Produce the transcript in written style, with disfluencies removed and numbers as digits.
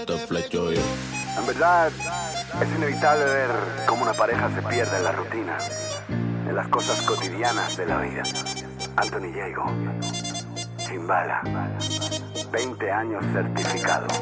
En verdad, es inevitable ver cómo una pareja se pierde en la rutina, en las cosas cotidianas de la vida. Anthony Diego, Chimbala, 20 años certificado.